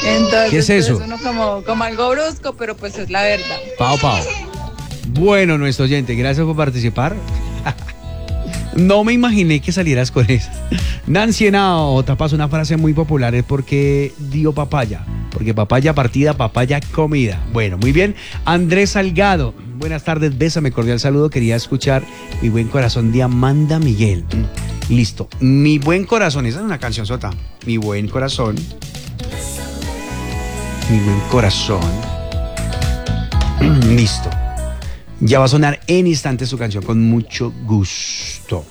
Entonces, ¿Qué es eso? Uno como algo brusco, pero pues es la verdad. Pao, pao. Bueno, nuestro oyente, gracias por participar. No me imaginé que salieras con eso. Nancy Henao tapas una frase muy popular, es porque dio papaya. Porque papaya partida, papaya comida. Bueno, muy bien. Andrés Salgado, buenas tardes, bésame, cordial saludo. Quería escuchar Mi Buen Corazón de Amanda Miguel. Listo. Mi Buen Corazón, esa es una canción sota. Mi Buen Corazón. Mi Buen Corazón. Listo. Ya va a sonar en instantes su canción, con mucho gusto.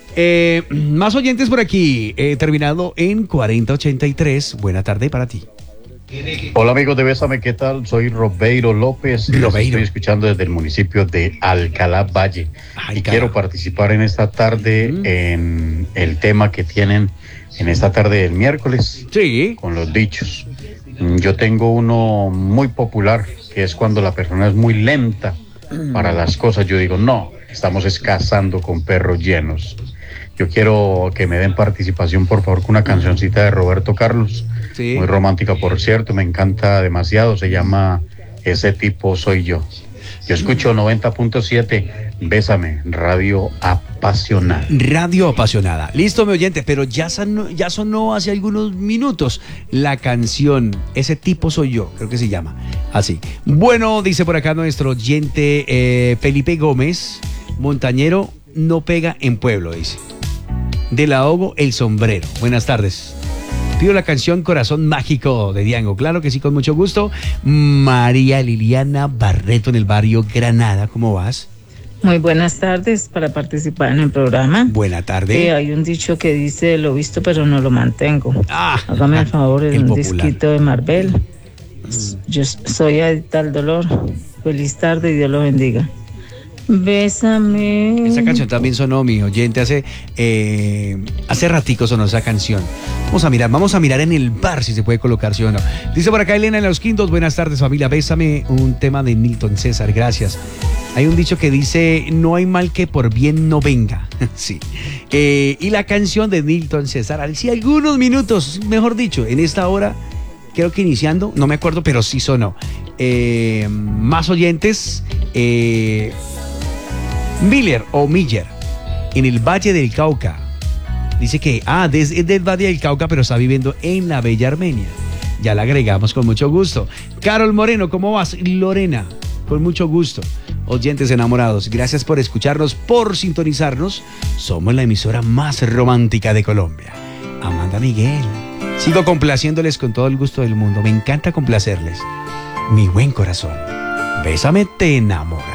Más oyentes por aquí, terminado en 4083. Buena tarde para ti. Hola amigos de Bésame, ¿qué tal? Soy Robeiro López. Los estoy escuchando desde el municipio de Alcalá Valle. Ay, y quiero participar en esta tarde en el tema que tienen en esta tarde del miércoles. Sí. Con los dichos. Yo tengo uno muy popular, que es cuando la persona es muy lenta para las cosas. Yo digo, no, estamos cazando con perros llenos. Yo quiero que me den participación, por favor, con una cancioncita de Roberto Carlos. Sí. Muy romántica, por cierto, me encanta demasiado. Se llama Ese tipo soy yo. Yo escucho 90.7, Bésame, Radio Apasionada. Radio Apasionada. Listo, mi oyente, pero ya sonó hace algunos minutos la canción Ese tipo soy yo, creo que se llama así. Bueno, dice por acá nuestro oyente Felipe Gómez, montañero no pega en pueblo, dice. De la Ahogo, el sombrero. Buenas tardes. Pido la canción Corazón Mágico de Diango. Claro que sí, con mucho gusto. María Liliana Barreto en el barrio Granada. ¿Cómo vas? Muy buenas tardes para participar en el programa. Buena tarde. Hay un dicho que dice, lo visto pero no lo mantengo. Hágame el favor, el un popular disquito de Marvel. Yo soy adicta al dolor. Feliz tarde y Dios lo bendiga. Bésame. Esa canción también sonó, mi oyente, hace ratico sonó esa canción. Vamos a mirar en el bar si se puede colocar, sí o no. Dice por acá Elena en Los Quintos, buenas tardes familia, bésame, un tema de Milton César, gracias. Hay un dicho que dice, no hay mal que por bien no venga. Sí. Y la canción de Milton César, hace algunos minutos, mejor dicho, en esta hora, creo que iniciando, no me acuerdo, pero sí sonó. Más oyentes, Miller, en el Valle del Cauca. Dice que, es del Valle del Cauca, pero está viviendo en la bella Armenia. Ya la agregamos con mucho gusto. Carol Moreno, ¿cómo vas? Lorena, con mucho gusto. Oyentes enamorados, gracias por escucharnos, por sintonizarnos. Somos la emisora más romántica de Colombia. Amanda Miguel. Sigo complaciéndoles con todo el gusto del mundo. Me encanta complacerles. Mi buen corazón. Bésame, te enamora.